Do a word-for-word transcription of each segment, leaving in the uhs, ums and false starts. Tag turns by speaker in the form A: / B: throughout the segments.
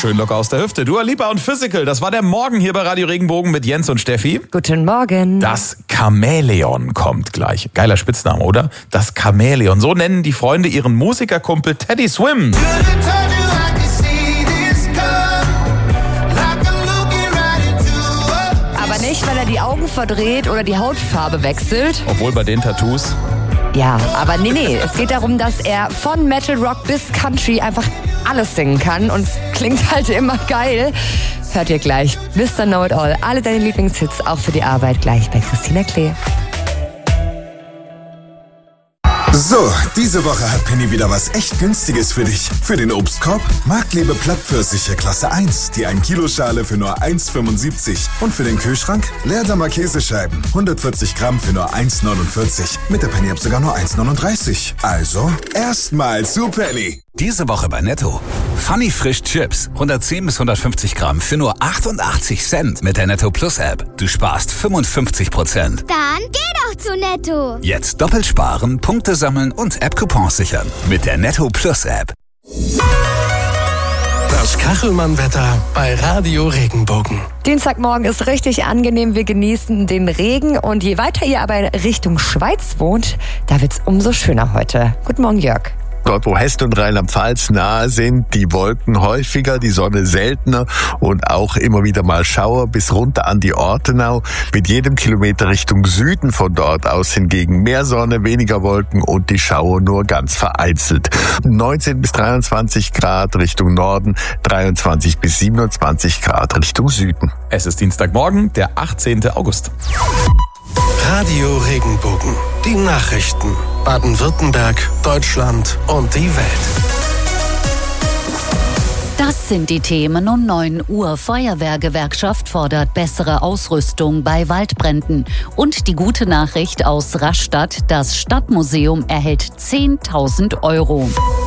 A: Schön locker aus der Hüfte. Dua Lipa und Physical, das war der Morgen hier bei Radio Regenbogen mit Jens und Steffi.
B: Guten Morgen.
A: Das Chamäleon kommt gleich. Geiler Spitzname, oder? Das Chamäleon. So nennen die Freunde ihren Musikerkumpel Teddy Swim.
B: Aber nicht, weil er die Augen verdreht oder die Hautfarbe wechselt.
A: Obwohl bei den Tattoos.
B: Ja, aber nee, nee. Es geht darum, dass er von Metal Rock bis Country einfach alles singen kann. Und es klingt halt immer geil. Hört ihr gleich. Mister Know It All. Alle deine Lieblingshits, auch für die Arbeit, gleich bei Christina Klee.
C: So, diese Woche hat Penny wieder was echt Günstiges für dich. Für den Obstkorb Marktlebe Plattpfirsiche Klasse eins, die ein Kilo Schale für nur eins fünfundsiebzig. Und für den Kühlschrank Leerdammer Käsescheiben, hundertvierzig Gramm für nur eins neunundvierzig. Mit der Penny ab sogar nur eins neununddreißig. Also, erstmal zu Penny.
D: Diese Woche bei Netto. Funny Frisch Chips, hundertzehn bis hundertfünfzig Gramm für nur achtundachtzig Cent mit der Netto Plus App. Du sparst fünfundfünfzig Prozent.
E: Dann geh doch zu Netto.
D: Jetzt doppelt sparen, Punkte sammeln und App-Coupons sichern mit der Netto Plus App.
F: Das Kachelmann-Wetter bei Radio Regenbogen.
B: Dienstagmorgen ist richtig angenehm. Wir genießen den Regen. Und je weiter ihr aber Richtung Schweiz wohnt, da wird's umso schöner heute. Guten Morgen, Jörg.
G: Dort, wo Hesse und Rheinland-Pfalz nahe sind, die Wolken häufiger, die Sonne seltener und auch immer wieder mal Schauer bis runter an die Ortenau. Mit jedem Kilometer Richtung Süden von dort aus hingegen mehr Sonne, weniger Wolken und die Schauer nur ganz vereinzelt. neunzehn bis dreiundzwanzig Grad Richtung Norden, dreiundzwanzig bis siebenundzwanzig Grad Richtung Süden.
A: Es ist Dienstagmorgen, der achtzehnten August.
F: Radio Regenbogen. Die Nachrichten. Baden-Württemberg, Deutschland und die Welt.
H: Das sind die Themen um neun Uhr. Feuerwehrgewerkschaft fordert bessere Ausrüstung bei Waldbränden. Und die gute Nachricht aus Rastatt, das Stadtmuseum erhält zehntausend Euro.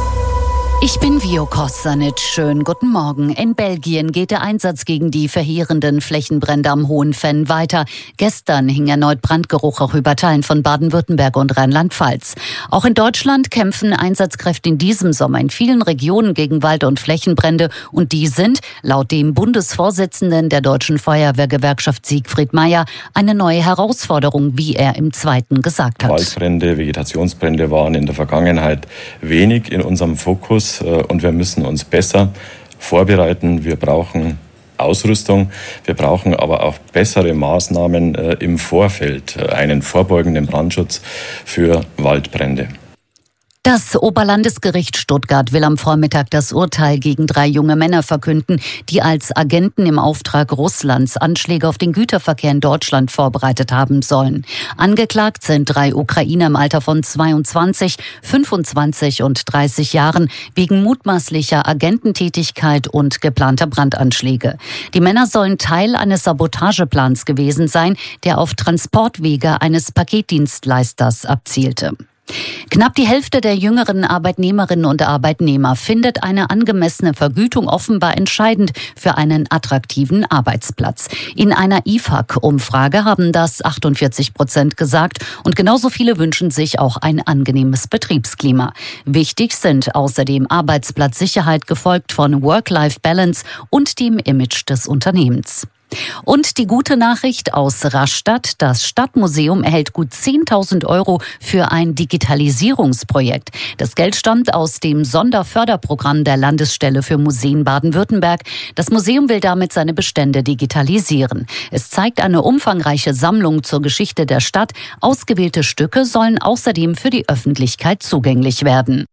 H: Ich bin Vio Kosanic. Schönen guten Morgen. In Belgien geht der Einsatz gegen die verheerenden Flächenbrände am Hohenfenn weiter. Gestern hing erneut Brandgeruch auch über Teilen von Baden-Württemberg und Rheinland-Pfalz. Auch in Deutschland kämpfen Einsatzkräfte in diesem Sommer in vielen Regionen gegen Wald- und Flächenbrände. Und die sind, laut dem Bundesvorsitzenden der Deutschen Feuerwehrgewerkschaft Siegfried Mayer, eine neue Herausforderung, wie er im Zweiten gesagt hat.
I: Waldbrände, Vegetationsbrände waren in der Vergangenheit wenig in unserem Fokus. Und wir müssen uns besser vorbereiten. Wir brauchen Ausrüstung, wir brauchen aber auch bessere Maßnahmen im Vorfeld, einen vorbeugenden Brandschutz für Waldbrände.
H: Das Oberlandesgericht Stuttgart will am Vormittag das Urteil gegen drei junge Männer verkünden, die als Agenten im Auftrag Russlands Anschläge auf den Güterverkehr in Deutschland vorbereitet haben sollen. Angeklagt sind drei Ukrainer im Alter von zweiundzwanzig, fünfundzwanzig und dreißig Jahren wegen mutmaßlicher Agententätigkeit und geplanter Brandanschläge. Die Männer sollen Teil eines Sabotageplans gewesen sein, der auf Transportwege eines Paketdienstleisters abzielte. Knapp die Hälfte der jüngeren Arbeitnehmerinnen und Arbeitnehmer findet eine angemessene Vergütung offenbar entscheidend für einen attraktiven Arbeitsplatz. In einer I F A K-Umfrage haben das achtundvierzig Prozent gesagt und genauso viele wünschen sich auch ein angenehmes Betriebsklima. Wichtig sind außerdem Arbeitsplatzsicherheit, gefolgt von Work-Life-Balance und dem Image des Unternehmens. Und die gute Nachricht aus Rastatt: Das Stadtmuseum erhält gut zehntausend Euro für ein Digitalisierungsprojekt. Das Geld stammt aus dem Sonderförderprogramm der Landesstelle für Museen Baden-Württemberg. Das Museum will damit seine Bestände digitalisieren. Es zeigt eine umfangreiche Sammlung zur Geschichte der Stadt. Ausgewählte Stücke sollen außerdem für die Öffentlichkeit zugänglich werden.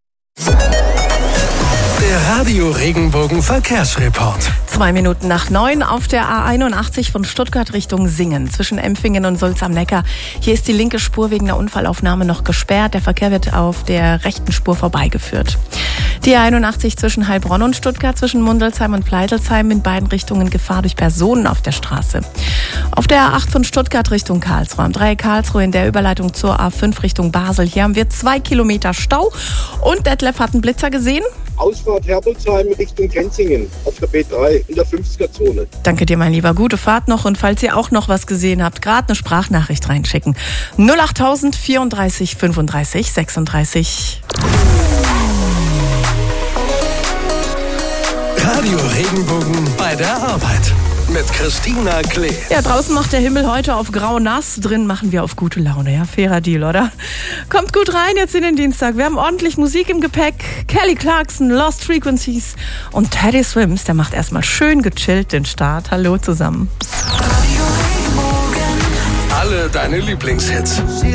F: Der Radio Regenbogen Verkehrsreport.
J: Zwei Minuten nach neun auf der A einundachtzig von Stuttgart Richtung Singen zwischen Empfingen und Sulz am Neckar. Hier ist die linke Spur wegen der Unfallaufnahme noch gesperrt. Der Verkehr wird auf der rechten Spur vorbeigeführt. Die A einundachtzig zwischen Heilbronn und Stuttgart, zwischen Mundelsheim und Pleitelsheim, in beiden Richtungen Gefahr durch Personen auf der Straße. Auf der A acht von Stuttgart Richtung Karlsruhe, am Dreieck Karlsruhe in der Überleitung zur A fünf Richtung Basel. Hier haben wir zwei Kilometer Stau und Detlef hat einen Blitzer gesehen.
K: Ausfahrt Herbolzheim Richtung Kenzingen auf der B drei in der fünfziger-Zone.
J: Danke dir, mein Lieber. Gute Fahrt noch. Und falls ihr auch noch was gesehen habt, gerade eine Sprachnachricht reinschicken. null achttausend vierunddreißig fünfunddreißig sechsunddreißig.
F: Radio Regenbogen bei der Arbeit. Mit Christina Klee.
J: Ja, draußen macht der Himmel heute auf grau nass, drin machen wir auf gute Laune. Ja, fairer Deal, oder? Kommt gut rein jetzt in den Dienstag. Wir haben ordentlich Musik im Gepäck. Kelly Clarkson, Lost Frequencies und Teddy Swims, der macht erstmal schön gechillt den Start. Hallo zusammen.
F: Alle deine Lieblingshits.